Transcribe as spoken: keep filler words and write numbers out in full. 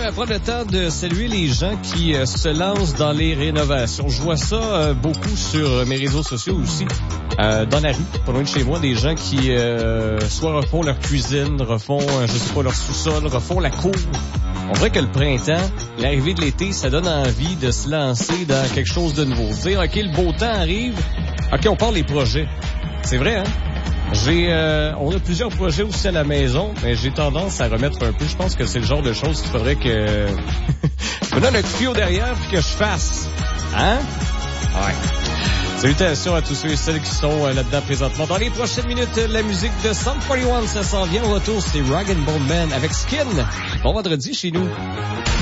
va prendre le temps de saluer les gens qui euh, se lancent dans les rénovations. Je vois ça euh, beaucoup sur mes réseaux sociaux aussi. Euh, dans la rue, pas loin de chez moi, des gens qui euh, soit refont leur cuisine, refont, euh, je sais pas, leur sous-sol, refont la cour. On dirait que le printemps, l'arrivée de l'été, ça donne envie de se lancer dans quelque chose de nouveau. Dire, OK, le beau temps arrive, OK, on parle des projets. C'est vrai, hein? J'ai, euh, on a plusieurs projets aussi à la maison, mais j'ai tendance à remettre un peu. Je pense que c'est le genre de choses qu'il faudrait que je me donne un coup de pied au derrière puis que je fasse. Hein? Ouais. Salutations à tous ceux et celles qui sont euh, là-dedans présentement. Dans les prochaines minutes, la musique de Sum quarante et un, ça s'en vient. Au retour, c'est Rag and Bone Man avec Skin. Bon vendredi chez nous.